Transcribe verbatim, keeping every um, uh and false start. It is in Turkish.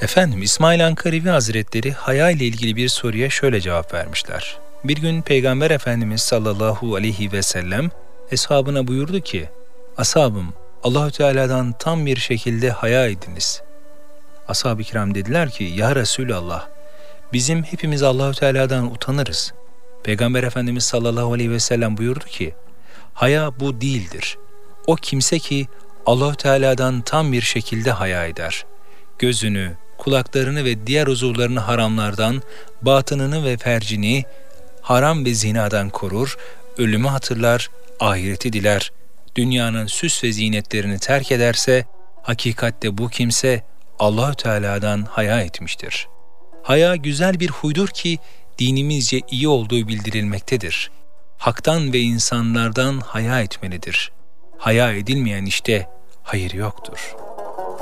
Efendim İsmail Ankarevi Hazretleri haya ile ilgili bir soruya şöyle cevap vermişler. Bir gün Peygamber Efendimiz sallallahu aleyhi ve sellem eshabına buyurdu ki, "Ashabım, Allahü Teala'dan tam bir şekilde haya ediniz." Ashab-ı kiram dediler ki, "Ya Resulallah, bizim hepimiz Allahü Teala'dan utanırız." Peygamber Efendimiz sallallahu aleyhi ve sellem buyurdu ki, "Haya bu değildir. O kimse ki Allahü Teala'dan tam bir şekilde haya eder. Gözünü, kulaklarını ve diğer uzuvlarını haramlardan, batınını ve fercini haram ve zinadan korur, ölümü hatırlar, ahireti diler. Dünyanın süs ve zinetlerini terk ederse, hakikatte bu kimse Allahü Teala'dan haya etmiştir." Haya güzel bir huydur ki dinimizce iyi olduğu bildirilmektedir. Hak'tan ve insanlardan haya etmelidir. Haya edilmeyen işte hayır yoktur.